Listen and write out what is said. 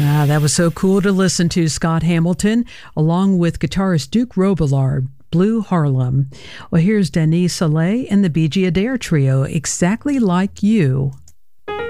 Ah, that was so cool to listen to, Scott Hamilton, along with guitarist Duke Robillard, Blue Harlem. Well, here's Denise Soleil and the BG Adair Trio, Exactly Like You.